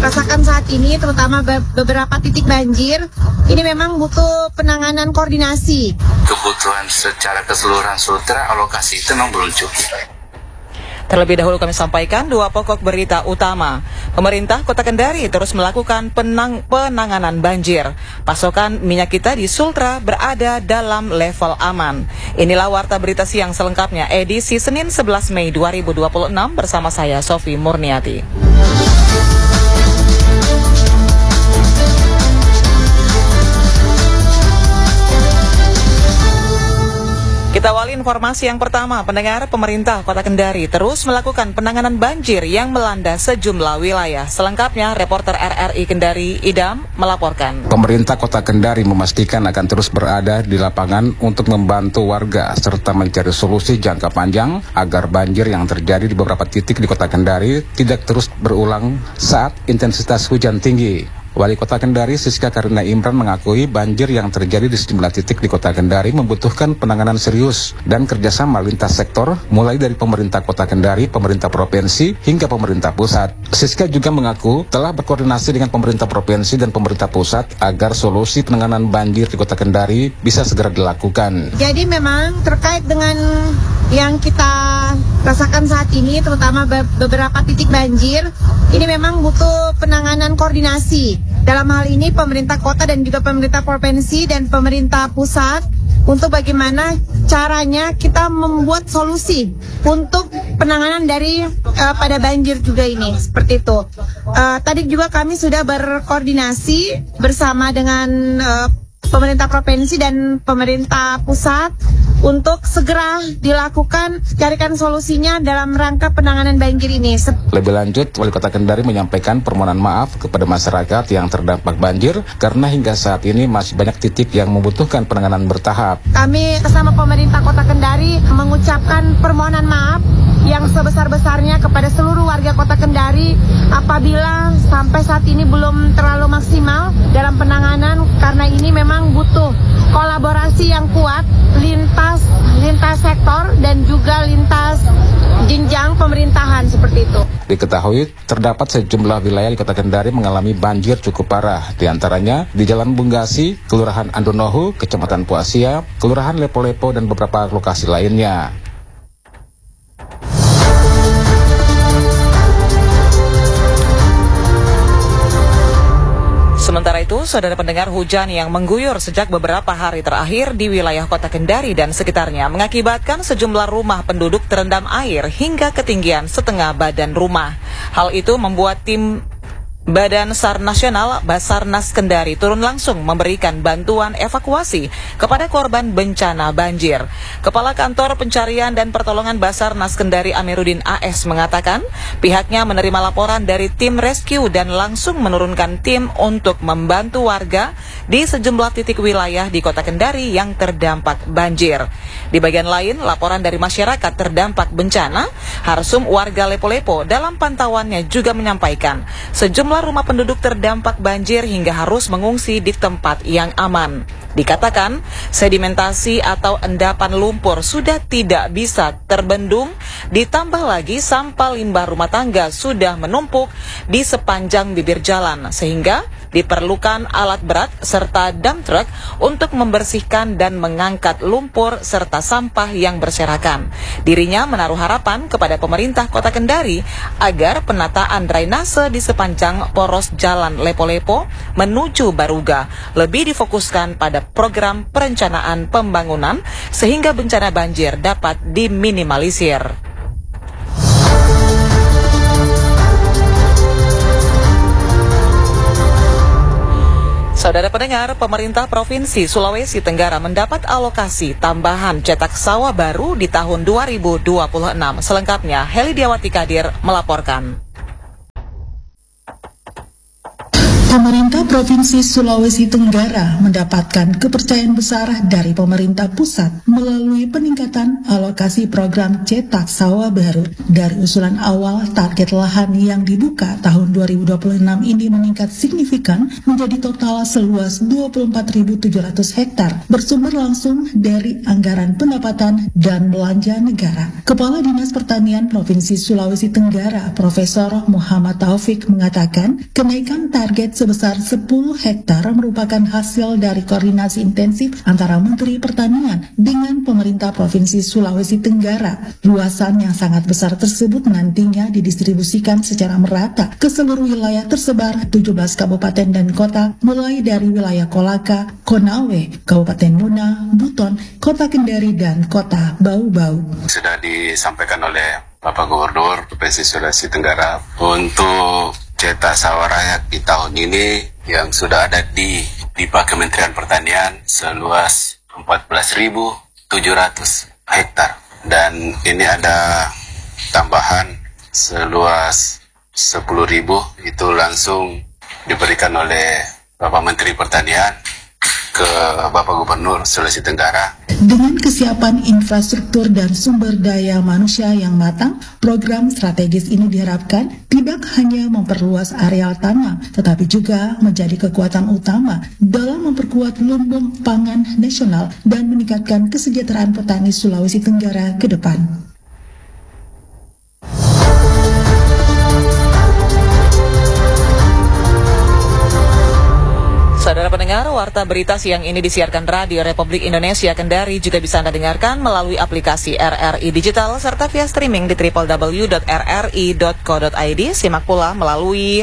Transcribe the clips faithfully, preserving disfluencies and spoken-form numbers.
rasakan saat ini, terutama be- beberapa titik banjir, ini memang butuh penanganan koordinasi. Kebutuhan secara keseluruhan Sultra, alokasi itu memang belum cukup. Terlebih dahulu kami sampaikan dua pokok berita utama. Pemerintah Kota Kendari terus melakukan penang, penanganan banjir. Pasokan minyak kita di Sultra berada dalam level aman. Inilah Warta Berita Siang selengkapnya edisi Senin sebelas Mei dua ribu dua puluh enam bersama saya Sofi Murniati. Kita awali informasi yang pertama. Pendengar, pemerintah Kota Kendari terus melakukan penanganan banjir yang melanda sejumlah wilayah. Selengkapnya, reporter R R I Kendari, Idam, melaporkan. Pemerintah Kota Kendari memastikan akan terus berada di lapangan untuk membantu warga serta mencari solusi jangka panjang agar banjir yang terjadi di beberapa titik di Kota Kendari tidak terus berulang saat intensitas hujan tinggi. Wali Kota Kendari Siska Karina Imran mengakui banjir yang terjadi di sejumlah titik di Kota Kendari membutuhkan penanganan serius dan kerjasama lintas sektor mulai dari pemerintah Kota Kendari, pemerintah provinsi hingga pemerintah pusat. Siska juga mengaku telah berkoordinasi dengan pemerintah provinsi dan pemerintah pusat agar solusi penanganan banjir di Kota Kendari bisa segera dilakukan. Jadi memang terkait dengan yang kita rasakan saat ini, terutama be- beberapa titik banjir, ini memang butuh penanganan koordinasi. Dalam hal ini pemerintah kota dan juga pemerintah provinsi dan pemerintah pusat untuk bagaimana caranya kita membuat solusi untuk penanganan dari uh, pada banjir juga ini, seperti itu. Uh, tadi juga kami sudah berkoordinasi bersama dengan uh, pemerintah provinsi dan pemerintah pusat untuk segera dilakukan, carikan solusinya dalam rangka penanganan banjir ini. Lebih lanjut, Wali Kota Kendari menyampaikan permohonan maaf kepada masyarakat yang terdampak banjir karena hingga saat ini masih banyak titik yang membutuhkan penanganan bertahap. Kami bersama pemerintah Kota Kendari mengucapkan permohonan maaf yang sebesar-besarnya kepada seluruh warga Kota Kendari apabila sampai saat ini belum terlalu maksimal dalam penanganan, karena ini memang butuh kolaborasi yang kuat lintas lintas sektor dan juga lintas jenjang pemerintahan, seperti itu. Diketahui terdapat sejumlah wilayah di Kota Kendari mengalami banjir cukup parah, di antaranya di Jalan Bunggasi, Kelurahan Andonohu, Kecamatan Puasia, Kelurahan Lepo-Lepo dan beberapa lokasi lainnya. Sementara itu, saudara pendengar, hujan yang mengguyur sejak beberapa hari terakhir di wilayah Kota Kendari dan sekitarnya mengakibatkan sejumlah rumah penduduk terendam air hingga ketinggian setengah badan rumah. Hal itu membuat tim Badan SAR Nasional Basarnas Kendari turun langsung memberikan bantuan evakuasi kepada korban bencana banjir. Kepala Kantor Pencarian dan Pertolongan Basarnas Kendari Amiruddin A S mengatakan pihaknya menerima laporan dari tim rescue dan langsung menurunkan tim untuk membantu warga di sejumlah titik wilayah di Kota Kendari yang terdampak banjir. Di bagian lain, laporan dari masyarakat terdampak bencana, Harsum warga Lepo-Lepo dalam pantauannya juga menyampaikan sejumlah rumah penduduk terdampak banjir hingga harus mengungsi di tempat yang aman. Dikatakan, sedimentasi atau endapan lumpur sudah tidak bisa terbendung, ditambah lagi sampah limbah rumah tangga sudah menumpuk di sepanjang bibir jalan, sehingga diperlukan alat berat serta dump truck untuk membersihkan dan mengangkat lumpur serta sampah yang berserakan. Dirinya menaruh harapan kepada pemerintah Kota Kendari agar penataan drainase di sepanjang poros jalan Lepo-Lepo menuju Baruga lebih difokuskan pada program perencanaan pembangunan sehingga bencana banjir dapat diminimalisir. Saudara pendengar, pemerintah Provinsi Sulawesi Tenggara mendapat alokasi tambahan cetak sawah baru di tahun dua ribu dua puluh enam. Selengkapnya, Heli Diawati Kadir melaporkan. Pemerintah Provinsi Sulawesi Tenggara mendapatkan kepercayaan besar dari pemerintah pusat melalui peningkatan alokasi program cetak sawah baru. Dari usulan awal, target lahan yang dibuka tahun dua ribu dua puluh enam ini meningkat signifikan menjadi total seluas dua puluh empat ribu tujuh ratus hektar, bersumber langsung dari anggaran pendapatan dan belanja negara. Kepala Dinas Pertanian Provinsi Sulawesi Tenggara, Profesor Muhammad Taufik mengatakan, kenaikan target sebesar sepuluh hektar merupakan hasil dari koordinasi intensif antara Menteri Pertanian dengan pemerintah Provinsi Sulawesi Tenggara. Luasan yang sangat besar tersebut nantinya didistribusikan secara merata ke seluruh wilayah tersebar tujuh belas kabupaten dan kota, mulai dari wilayah Kolaka, Konawe, Kabupaten Muna, Buton, Kota Kendari, dan Kota Bau-Bau. Sudah disampaikan oleh Bapak Gubernur Provinsi Sulawesi Tenggara untuk cetak sawah rakyat di tahun ini yang sudah ada di pipa Kementerian Pertanian seluas empat belas ribu tujuh ratus hektar, dan ini ada tambahan seluas sepuluh ribu itu langsung diberikan oleh Bapak Menteri Pertanian ke Bapak Gubernur Sulawesi Tenggara. Dengan kesiapan infrastruktur dan sumber daya manusia yang matang, program strategis ini diharapkan tidak hanya memperluas areal tanam, tetapi juga menjadi kekuatan utama dalam memperkuat lumbung pangan nasional dan meningkatkan kesejahteraan petani Sulawesi Tenggara ke depan. Saudara pendengar, warta berita siang ini disiarkan Radio Republik Indonesia Kendari juga bisa Anda dengarkan melalui aplikasi R R I Digital serta via streaming di w w w dot r r i dot co dot i d. Simak pula melalui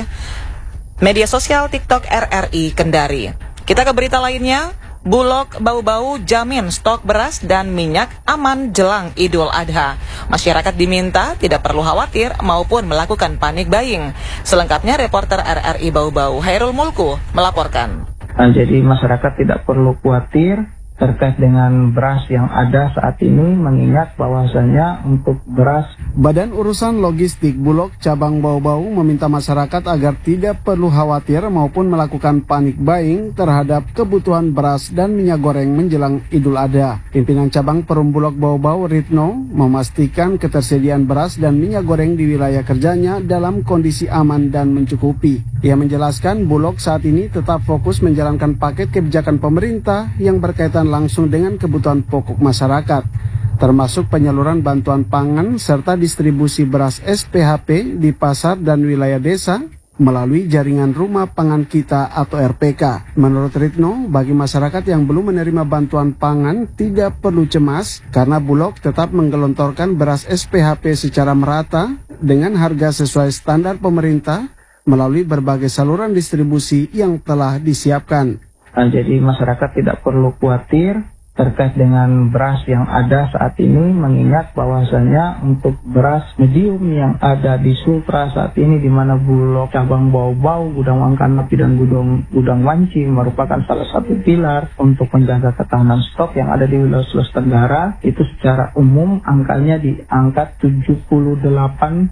media sosial TikTok R R I Kendari. Kita ke berita lainnya. Bulog Bau-Bau jamin stok beras dan minyak aman jelang Idul Adha. Masyarakat diminta tidak perlu khawatir maupun melakukan panic buying. Selengkapnya reporter R R I Bau-Bau Hairul Mulku melaporkan. Nah, jadi masyarakat tidak perlu khawatir terkait dengan beras yang ada saat ini, mengingat bahwasanya untuk beras. Badan Urusan Logistik Bulog Cabang Bau-Bau meminta masyarakat agar tidak perlu khawatir maupun melakukan panic buying terhadap kebutuhan beras dan minyak goreng menjelang Idul Adha. Pimpinan Cabang Perum Bulog Bau-Bau Ritno memastikan ketersediaan beras dan minyak goreng di wilayah kerjanya dalam kondisi aman dan mencukupi. Ia menjelaskan Bulog saat ini tetap fokus menjalankan paket kebijakan pemerintah yang berkaitan langsung dengan kebutuhan pokok masyarakat, termasuk penyaluran bantuan pangan serta distribusi beras S P H P di pasar dan wilayah desa melalui jaringan Rumah Pangan Kita atau R P K. Menurut Ritno, bagi masyarakat yang belum menerima bantuan pangan tidak perlu cemas karena Bulog tetap menggelontorkan beras S P H P secara merata dengan harga sesuai standar pemerintah melalui berbagai saluran distribusi yang telah disiapkan. Nah, jadi masyarakat tidak perlu khawatir terkait dengan beras yang ada saat ini, mengingat bahwasanya untuk beras medium yang ada di Sultra saat ini, di mana Bulog Cabang Bau-Bau, Gudang Wangkanapi dan Gudang, Gudang Wanci merupakan salah satu pilar untuk menjaga ketahanan stok yang ada di wilayah Sulawesi Tenggara, itu secara umum angkanya di angka tujuh puluh delapan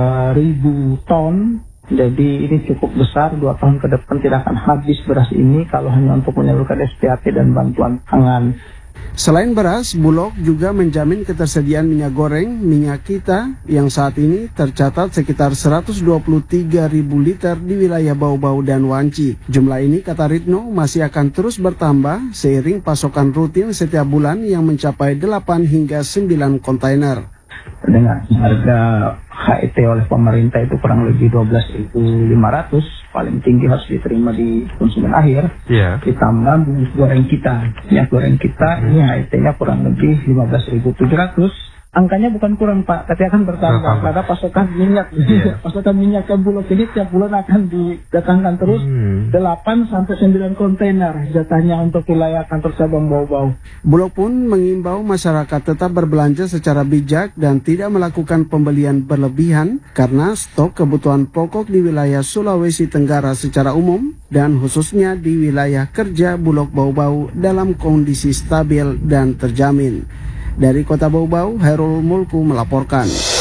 ribu ton. Jadi ini cukup besar, dua tahun ke depan tidak akan habis beras ini kalau hanya untuk menyalurkan S P H P dan bantuan pangan. Selain beras, Bulog juga menjamin ketersediaan minyak goreng, minyak kita yang saat ini tercatat sekitar seratus dua puluh tiga ribu liter di wilayah Bau-Bau dan Wanci. Jumlah ini, kata Ritno, masih akan terus bertambah seiring pasokan rutin setiap bulan yang mencapai delapan hingga sembilan kontainer. Dengan harga H E T oleh pemerintah itu kurang lebih dua belas ribu lima ratus, paling tinggi harus diterima di konsumen akhir. Yeah. Ditambah minyak goreng kita, minyak goreng kita ini H E T-nya kurang lebih lima belas ribu tujuh ratus. Angkanya bukan kurang Pak, tapi akan bertambah karena pasokan minyak. Yeah. Pasokan minyak ke Bulog ini tiap bulan akan didatangkan terus hmm. delapan sampai sembilan kontainer jatahnya untuk wilayah kantor cabang Bau-Bau. Bulog pun mengimbau masyarakat tetap berbelanja secara bijak dan tidak melakukan pembelian berlebihan karena stok kebutuhan pokok di wilayah Sulawesi Tenggara secara umum dan khususnya di wilayah kerja Bulog Bau-Bau dalam kondisi stabil dan terjamin. Dari Kota Bau-Bau, Hairul Mulku melaporkan.